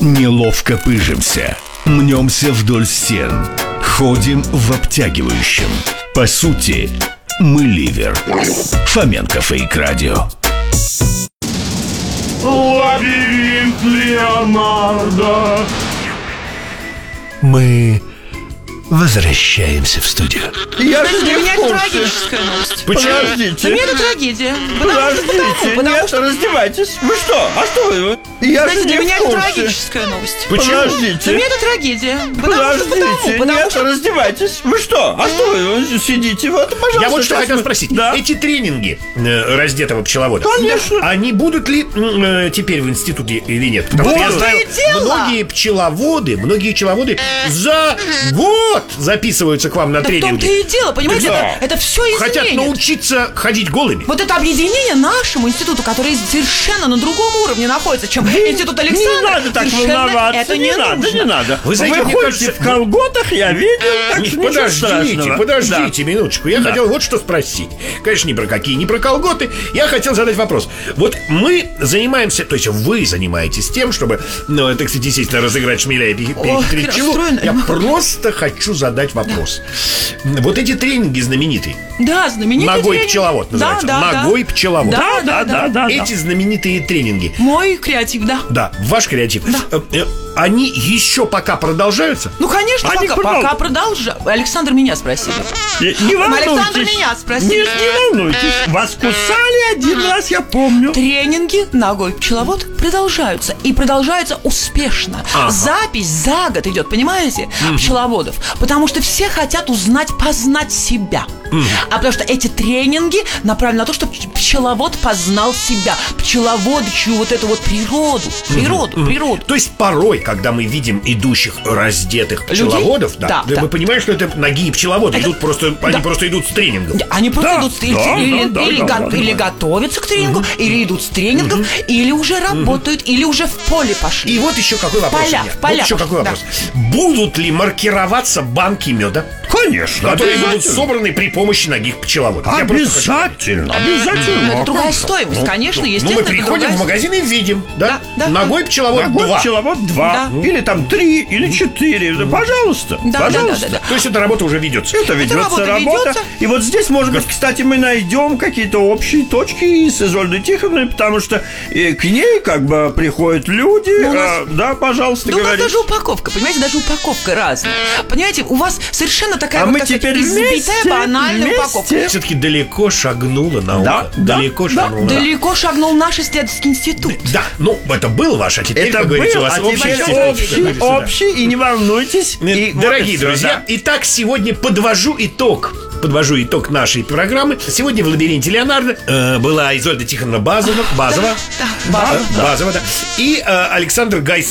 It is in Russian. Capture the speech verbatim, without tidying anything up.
Неловко пыжимся, мнемся вдоль стен, ходим в обтягивающем. По сути, мы ливер. Фоменко Фейк Радио. Лабиринт Леонардо. Мы возвращаемся в студию. Я же Для не меня в это курсе. трагическая новость. Подождите. Для меня это трагедия. Потому что, Подождите, потому, потому нет, что, раздевайтесь. Вы что? А что вы? Я знаете, же для не меня в это курсе. трагическая новость. Почему? Для Подождите. меня это трагедия. Потому что, Подождите, потому, потому нет, что... раздевайтесь. Вы что? А что вы сидите? Вот, пожалуйста. Я вот что сейчас хотел мы- спросить. Да. Эти тренинги э, раздетого пчеловода, Конечно. они будут ли м, э, теперь в институте или нет? Потому что я Будут. знаю, В том-то и дело. многие пчеловоды, многие пчеловоды за год записываются к вам на Да в том-то тренинги. и дело, понимаете, Да. это, это все Хотят изменит. научиться ходить голыми. Вот это объединение нашему институту, который совершенно на другом уровне находится, чем институт Александра. Не надо так совершенно волноваться. Это не, не надо, нужно. не надо. Вы знаете, мне ходите кажется, в колготах, я видел. Так Не, что ничего подождите, страшного. подождите минуточку. Я Да. хотел вот что спросить. Конечно, не про какие, не про колготы. Я хотел задать вопрос. Вот мы занимаемся, то есть вы занимаетесь тем, чтобы, ну, это, кстати, естественно, разыграть шмеля и пере- Ох, перехитрить я пчелу. расстроена. Я просто хочу задать вопрос. Вот эти тренинги знаменитые. Да, знаменитый Ногой тренинг. пчеловод называется. Да, да, Ногой да. пчеловод. Да, да, да. да. Эти знаменитые тренинги. Мой креатив, да. Да, ваш креатив. Э, э, Они еще пока продолжаются? Ну, конечно, Они пока, продолжат. пока продолжаю. Александр меня спросил. Не, не волнуйтесь. Александр меня спросил. Нет, не волнуйтесь. Вас кусали один раз, я помню. Тренинги «Ногой пчеловод» продолжаются. И продолжаются успешно. Ага. Запись за год идет, понимаете, пчеловодов. Потому что все хотят узнать, познать себя. А потому что эти тренинги направлены на то, чтобы пчеловод познал себя. Пчеловодчую вот эту вот природу. Природу, природу. То есть порой, когда мы видим идущих раздетых Людей? пчеловодов, да, Да, да, да. мы понимаем, что это ноги пчеловода. Это- Идут просто, они да. просто идут с тренингом. Они просто Да, идут с- или, да, или- да, или да, го- да, или да. готовятся к тренингу, или идут с тренингом, или уже работают, или уже в поле пошли. И вот еще какой вопрос Поля, у меня. в поля Вот еще какой пошли, вопрос. Будут ли маркироваться банки меда, Конечно, которые будут обязательно. собраны при помощи ногих пчеловодов? Я просто хочу- Обязательно, обязательно. Ну, это А другая как же? стоимость, конечно, Ну, естественно. мы это приходим другая в магазин и видим, да? Да, да. Ногой пчеловод Ногой два. пчеловод два. Да. Или там три, или четыре. Да, Пожалуйста, Да, да, пожалуйста. да, да, да. То есть эта работа уже ведется. Это ведется работа работа. ведется. И вот здесь, может быть, кстати, мы найдем какие-то общие точки с Изольдой Тихоновной, потому что э, к ней как бы приходят люди. Ну, у нас- а, да, пожалуйста, Да у нас говорите. даже упаковка, понимаете, даже упаковка разная. Понимаете, у вас совершенно такая А вот, мы как сказать, теперь избитая вместе, банальная вместе. упаковка. Все-таки далеко шагнула наука. Да, да, далеко да, шагнула. Далеко шагнул наш исследовательский институт. Да, ну, это был ваш, а теперь, Это как говорится, у был, вас а общий теперь институт. общий, общий, и не волнуйтесь. И вот Дорогие это всё, друзья, да. итак, сегодня подвожу итог. Подвожу итог нашей программы. Сегодня в «Лабиринте Леонардо» э, была Изольда Тихоновна Базова, Базова, Да, Базова, Э, Базова, да. И э, Александр Гайс